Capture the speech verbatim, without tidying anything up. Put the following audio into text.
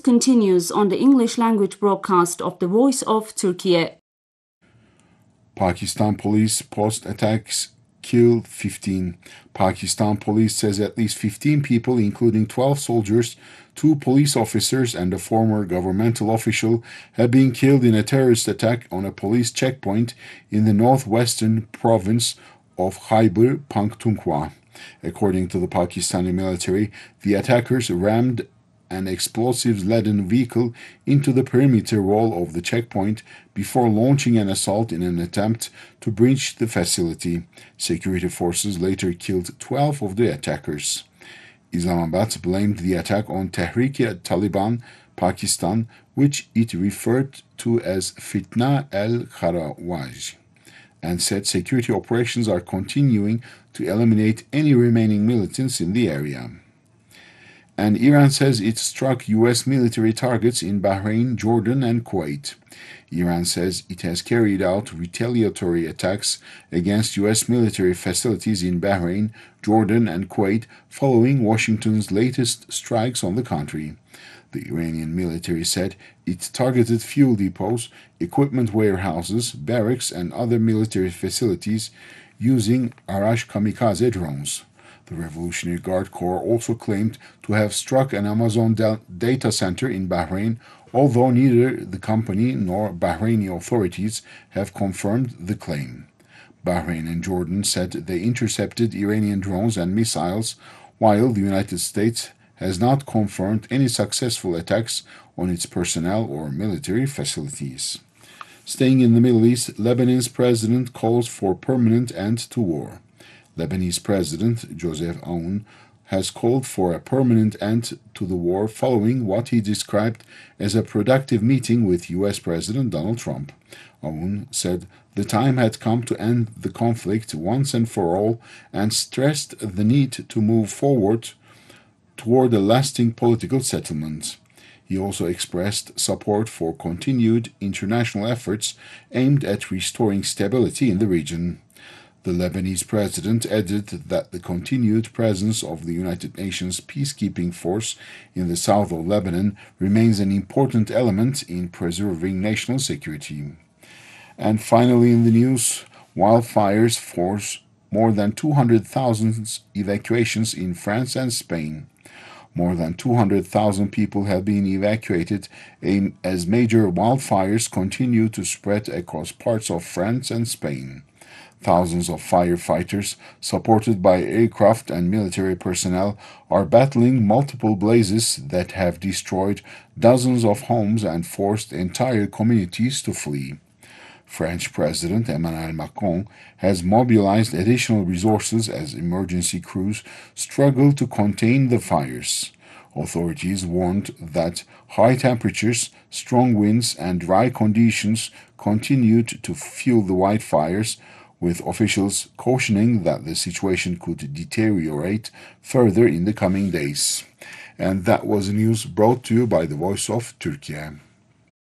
continues on the English language broadcast of the Voice of Turkey. Pakistan police post attacks kill fifteen. Pakistan police says at least fifteen people, including twelve soldiers, two police officers, and a former governmental official, have been killed in a terrorist attack on a police checkpoint in the northwestern province of Khyber Pakhtunkhwa. According to the Pakistani military, the attackers rammed an explosives-laden vehicle into the perimeter wall of the checkpoint before launching an assault in an attempt to breach the facility. Security forces later killed twelve of the attackers. Islamabad blamed the attack on Tehrik-e-Taliban Pakistan, which it referred to as Fitna al-Kharawaj, and said security operations are continuing to eliminate any remaining militants in the area. And Iran says it struck U S military targets in Bahrain, Jordan, and Kuwait. Iran says it has carried out retaliatory attacks against U S military facilities in Bahrain, Jordan, and Kuwait following Washington's latest strikes on the country. The Iranian military said it targeted fuel depots, equipment warehouses, barracks, and other military facilities using Arash kamikaze drones. The Revolutionary Guard Corps also claimed to have struck an Amazon data center in Bahrain, although neither the company nor Bahraini authorities have confirmed the claim. Bahrain and Jordan said they intercepted Iranian drones and missiles, while the United States has not confirmed any successful attacks on its personnel or military facilities. Staying in the Middle East, Lebanon's president calls for permanent end to war. Lebanese President Joseph Aoun has called for a permanent end to the war following what he described as a productive meeting with U S President Donald Trump. Aoun said the time had come to end the conflict once and for all and stressed the need to move forward toward a lasting political settlement. He also expressed support for continued international efforts aimed at restoring stability in the region. The Lebanese president added that the continued presence of the United Nations peacekeeping force in the south of Lebanon remains an important element in preserving national security. And finally in the news, wildfires force more than two hundred thousand evacuations in France and Spain. More than two hundred thousand people have been evacuated as major wildfires continue to spread across parts of France and Spain. Thousands of firefighters, supported by aircraft and military personnel, are battling multiple blazes that have destroyed dozens of homes and forced entire communities to flee. French President Emmanuel Macron has mobilized additional resources as emergency crews struggle to contain the fires. Authorities warned that high temperatures, strong winds, and dry conditions continued to fuel the wildfires, with officials cautioning that the situation could deteriorate further in the coming days. And that was news brought to you by the Voice of Turkey.